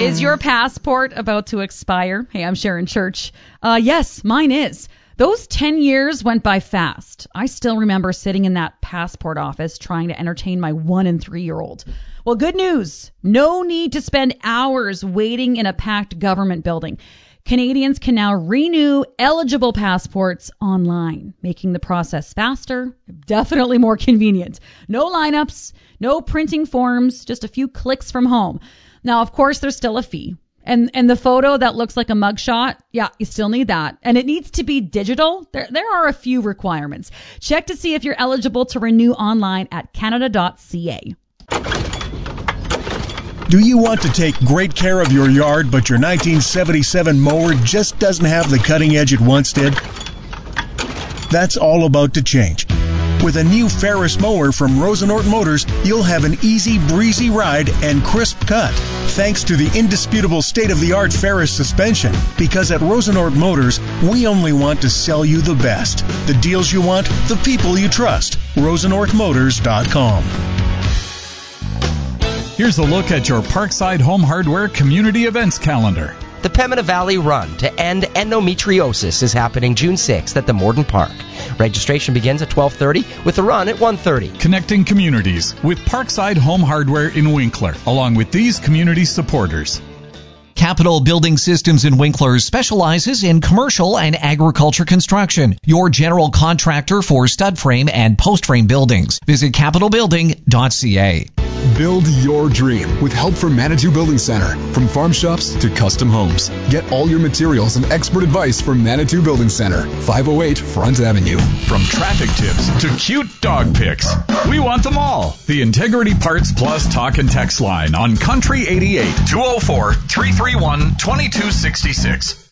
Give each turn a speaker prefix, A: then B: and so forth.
A: Is your passport about to expire? Hey, I'm Sharon Church. Yes, mine is. Those 10 years went by fast. I still remember sitting in that passport office trying to entertain my 1- and 3-year-old. Well, good news. No need to spend hours waiting in a packed government building. Canadians can now renew eligible passports online, making the process faster, definitely more convenient. No lineups, no printing forms, just a few clicks from home. Now, of course, there's still a fee. And the photo that looks like a mugshot, yeah, you still need that. And it needs to be digital. There are a few requirements. Check to see if you're eligible to renew online at canada.ca.
B: Do you want to take great care of your yard, but your 1977 mower just doesn't have the cutting edge it once did? That's all about to change. With a new Ferris mower from Rosenort Motors, you'll have an easy, breezy ride and crisp cut, thanks to the indisputable state-of-the-art Ferris suspension. Because at Rosenort Motors, we only want to sell you the best. The deals you want, the people you trust. RosenortMotors.com.
C: Here's a look at your Parkside Home Hardware Community Events calendar.
D: The Pembina Valley Run to End Endometriosis is happening June 6th at the Morden Park. Registration begins at 12:30 with the run at 1:30.
C: Connecting communities with Parkside Home Hardware in Winkler, along with these community supporters.
E: Capital Building Systems in Winkler specializes in commercial and agriculture construction. Your general contractor for stud frame and post frame buildings. Visit capitalbuilding.ca.
F: Build your dream with help from Manitou Building Center. From farm shops to custom homes. Get all your materials and expert advice from Manitou Building Center, 508 Front Avenue.
C: From traffic tips to cute dog pics, we want them all. The Integrity Parts Plus talk and text line on Country 88 204-331-2266.